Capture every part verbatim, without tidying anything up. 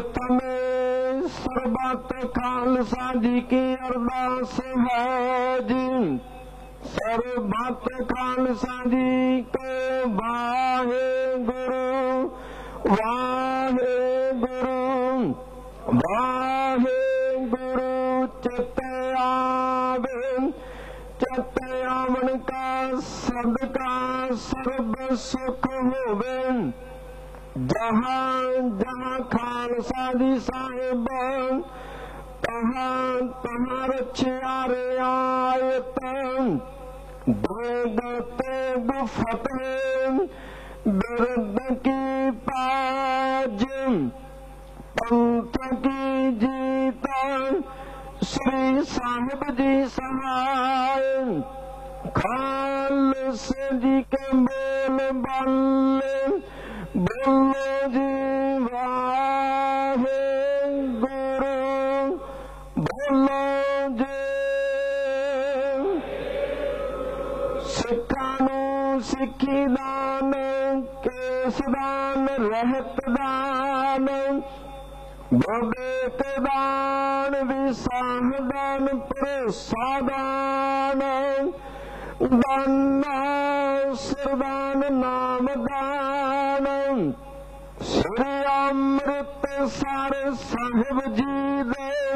प्रथमे सरबत खालसा जी की अरदास है जी। सरबत खालसा जी को वाहे गुरु वाहे गुरु वाहे गुरु चित आवे। चित आवन का सदका सर्ब सुख होवे। जहाँ जहाँ खालसा जी साहिब तहाँ तहाँ रछियारे आयत। दोगते गुफतें बिरद की पाज। पंथ की जीत श्री साहिब जी सहाय। खालसा जी के बोल बल्ले बोलो जी वाहे गुरु बोलो जी। सिक्खां नूं सिक्खी दान केस दान रहत दान। विवेक दान विसाह दान भरोसा दान। दान सिरदान नाम दान। श्री अमृतसर साहिब जी दे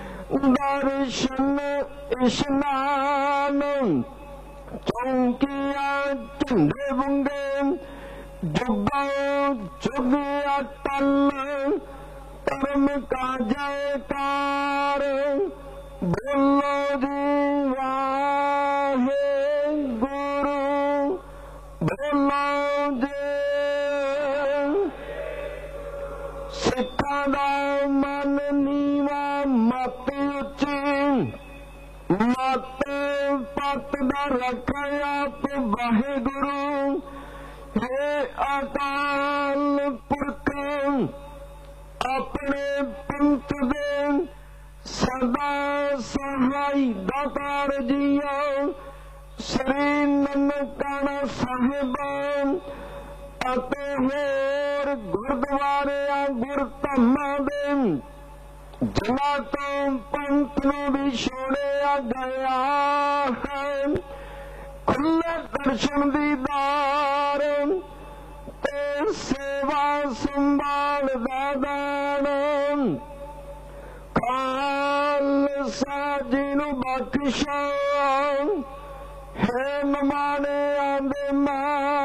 दर्शन इशनान। चौंकिया झंडे बुंगे जुगा जुग अटल। धर्म का जयकार बोलो जी वाहे गुरु बोलो जी। सिक्खां दा मन नीवा मत उची। मत पत दा रखे आप वाहिगुरु। हे अकाल पुरख अपने पंथ दे सदा सहाय दातार जियो। श्री ननकाना साहिब अते होर गुरुद्वारे गुरधामां दे जिन्हां तो पंथ नूं भी छोड़िया गया है। खुले दर्शन दीदार ते सेवा संभाल दा दान। खालसा जी नूं बख्शो हे नमाने आंदे मां।